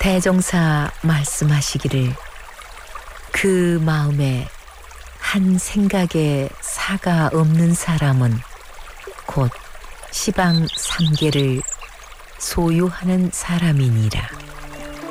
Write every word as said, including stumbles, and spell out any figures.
대종사 말씀하시기를 그 마음에 한 생각에 사가 없는 사람은 곧 시방 삼계를 소유하는 사람이니라.